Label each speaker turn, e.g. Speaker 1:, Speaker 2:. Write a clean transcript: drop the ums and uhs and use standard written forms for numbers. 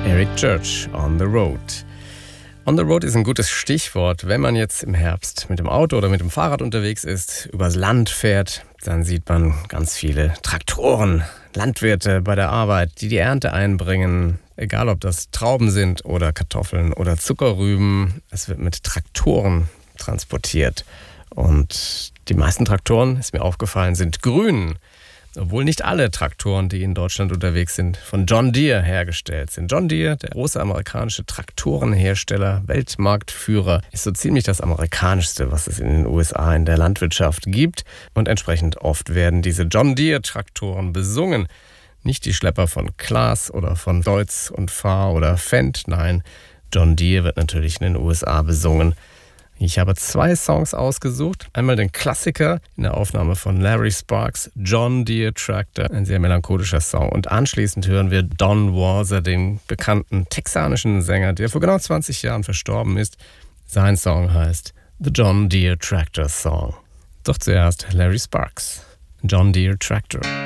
Speaker 1: Eric Church, On the Road. On the Road ist ein gutes Stichwort. Wenn man jetzt im Herbst mit dem Auto oder mit dem Fahrrad unterwegs ist, übers Land fährt, dann sieht man ganz viele Traktoren, Landwirte bei der Arbeit, die Ernte einbringen. Egal, ob das Trauben sind oder Kartoffeln oder Zuckerrüben, es wird mit Traktoren transportiert. Und die meisten Traktoren, ist mir aufgefallen, sind grün. Obwohl nicht alle Traktoren, die in Deutschland unterwegs sind, von John Deere hergestellt sind. John Deere, der große amerikanische Traktorenhersteller, Weltmarktführer, ist so ziemlich das amerikanischste, was es in den USA in der Landwirtschaft gibt. Und entsprechend oft werden diese John Deere-Traktoren besungen. Nicht die Schlepper von Claas oder von Deutz und Fahr oder Fendt. Nein, John Deere wird natürlich in den USA besungen. Ich habe 2 Songs ausgesucht. Einmal den Klassiker in der Aufnahme von Larry Sparks, John Deere Tractor, ein sehr melancholischer Song. Und anschließend hören wir Don Walser, den bekannten texanischen Sänger, der vor genau 20 Jahren verstorben ist. Sein Song heißt The John Deere Tractor Song. Doch zuerst Larry Sparks, John Deere Tractor.